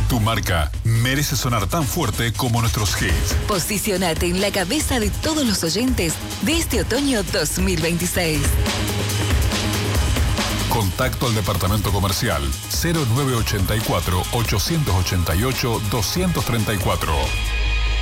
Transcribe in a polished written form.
Tu marca merece sonar tan fuerte como nuestros hits. Posicionate en la cabeza de todos los oyentes de este otoño 2026. Contacto al departamento comercial 0984 888 234.